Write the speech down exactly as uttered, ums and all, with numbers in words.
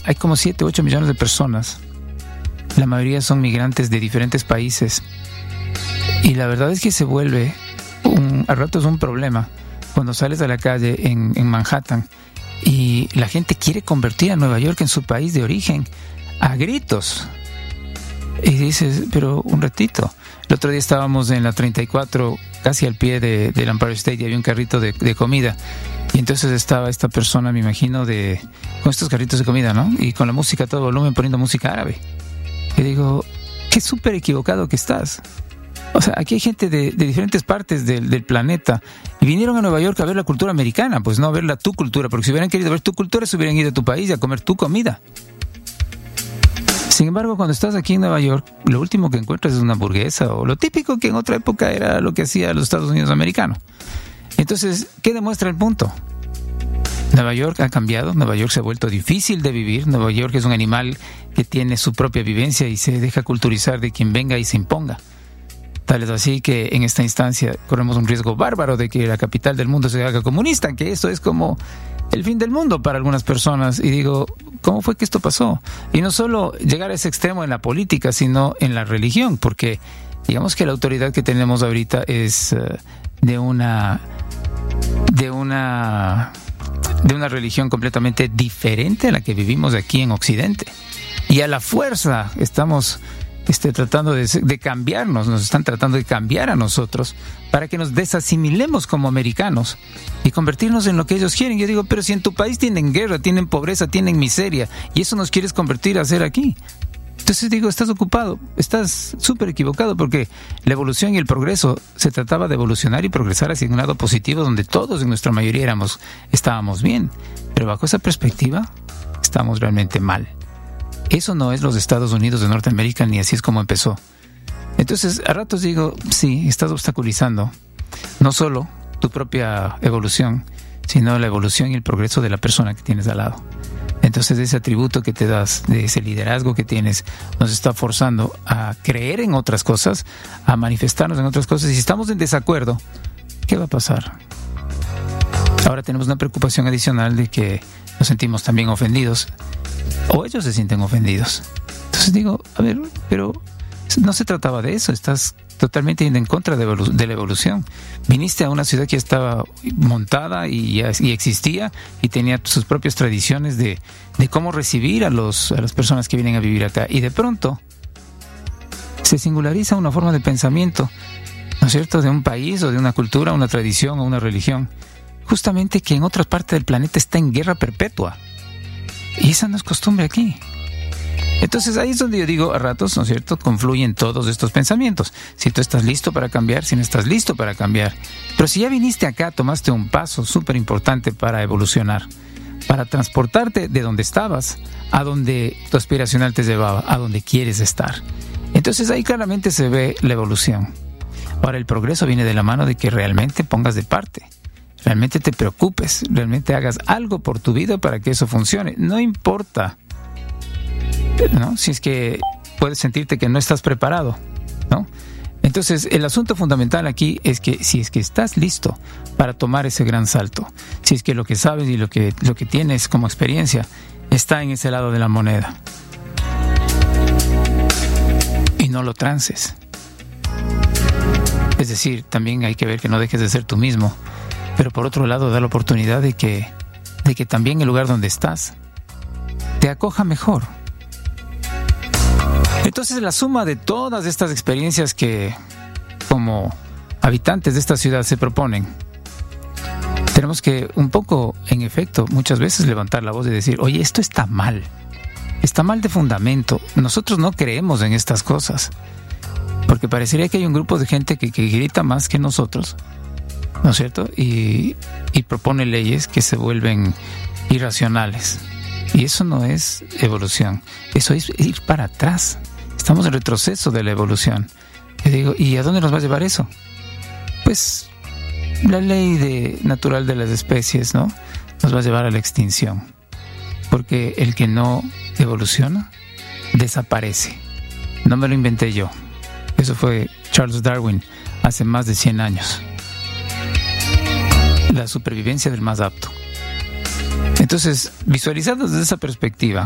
hay como siete, ocho millones de personas. La mayoría son migrantes de diferentes países. Y la verdad es que se vuelve, un, a ratos, un problema cuando sales a la calle en, en Manhattan y la gente quiere convertir a Nueva York en su país de origen a gritos. Y dices, pero un ratito. El otro día estábamos en la treinta y cuatro, casi al pie de, del Empire State, y había un carrito de, de comida. Y entonces estaba esta persona, me imagino, de con estos carritos de comida, ¿no? Y con la música a todo volumen, poniendo música árabe. Y digo, qué súper equivocado que estás. O sea, aquí hay gente de, de diferentes partes del, del planeta y vinieron a Nueva York a ver la cultura americana, pues no a ver la tu cultura, porque si hubieran querido ver tu cultura, se hubieran ido a tu país y a comer tu comida. Sin embargo, cuando estás aquí en Nueva York, lo último que encuentras es una hamburguesa o lo típico que en otra época era lo que hacía los Estados Unidos americanos. Entonces, ¿qué demuestra el punto? Nueva York ha cambiado, Nueva York se ha vuelto difícil de vivir, Nueva York es un animal que tiene su propia vivencia y se deja culturizar de quien venga y se imponga. Tal es así que en esta instancia corremos un riesgo bárbaro de que la capital del mundo se haga comunista, que esto es como el fin del mundo para algunas personas. Y digo, ¿cómo fue que esto pasó? Y no solo llegar a ese extremo en la política, sino en la religión, porque digamos que la autoridad que tenemos ahorita es uh, de una de una de una religión completamente diferente a la que vivimos aquí en Occidente. Y a la fuerza estamos Este, tratando de, de cambiarnos, nos están tratando de cambiar a nosotros para que nos desasimilemos como americanos y convertirnos en lo que ellos quieren. Yo digo, pero si en tu país tienen guerra, tienen pobreza, tienen miseria, y eso nos quieres convertir a hacer aquí. Entonces digo, estás ocupado, estás súper equivocado, porque la evolución y el progreso se trataba de evolucionar y progresar hacia un lado positivo donde todos en nuestra mayoría éramos, estábamos bien, pero bajo esa perspectiva estamos realmente mal. Eso no es los Estados Unidos de Norteamérica, ni así es como empezó. Entonces, a ratos digo, sí, estás obstaculizando no solo tu propia evolución, sino la evolución y el progreso de la persona que tienes al lado. Entonces, ese atributo que te das, de ese liderazgo que tienes, nos está forzando a creer en otras cosas, a manifestarnos en otras cosas. Y si estamos en desacuerdo, ¿qué va a pasar? Ahora tenemos una preocupación adicional de que nos sentimos también ofendidos, o ellos se sienten ofendidos. Entonces digo, a ver, pero no se trataba de eso, estás totalmente en contra de, evolu- de la evolución. Viniste a una ciudad que estaba montada y, y existía y tenía sus propias tradiciones de, de cómo recibir a, los, a las personas que vienen a vivir acá, y de pronto se singulariza una forma de pensamiento, ¿no es cierto?, de un país o de una cultura, una tradición o una religión, justamente que en otra parte del planeta está en guerra perpetua. Y esa no es costumbre aquí. Entonces ahí es donde yo digo, a ratos, ¿no es cierto?, confluyen todos estos pensamientos. Si tú estás listo para cambiar, si no estás listo para cambiar. Pero si ya viniste acá, tomaste un paso súper importante para evolucionar, para transportarte de donde estabas a donde tu aspiracional te llevaba, a donde quieres estar. Entonces ahí claramente se ve la evolución. Ahora, el progreso viene de la mano de que realmente pongas de parte, realmente te preocupes, realmente hagas algo por tu vida para que eso funcione. No importa, ¿no?, si es que puedes sentirte que no estás preparado, ¿no? Entonces, el asunto fundamental aquí es que si es que estás listo para tomar ese gran salto, si es que lo que sabes y lo que, lo que tienes como experiencia está en ese lado de la moneda, y no lo transes. Es decir, también hay que ver que no dejes de ser tú mismo, pero por otro lado da la oportunidad de que, de que también el lugar donde estás te acoja mejor. Entonces, la suma de todas estas experiencias que como habitantes de esta ciudad se proponen, tenemos que un poco, en efecto, muchas veces levantar la voz y decir, oye, esto está mal, está mal de fundamento, nosotros no creemos en estas cosas, porque parecería que hay un grupo de gente que, que grita más que nosotros, ¿no es cierto?, y, y propone leyes que se vuelven irracionales. Y eso no es evolución, eso es ir para atrás. Estamos en retroceso de la evolución. Y digo, ¿y a dónde nos va a llevar eso? Pues la ley de, natural de las especies, ¿no?, nos va a llevar a la extinción. Porque el que no evoluciona, desaparece. No me lo inventé yo. Eso fue Charles Darwin hace más de cien años. La supervivencia del más apto. Entonces, visualizando desde esa perspectiva,